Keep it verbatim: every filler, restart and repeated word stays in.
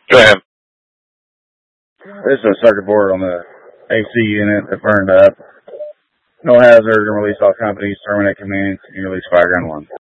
Go ahead. This is a circuit board on the A C unit that burned up. No hazard and release all companies. Terminate command. Can you release fire gun one?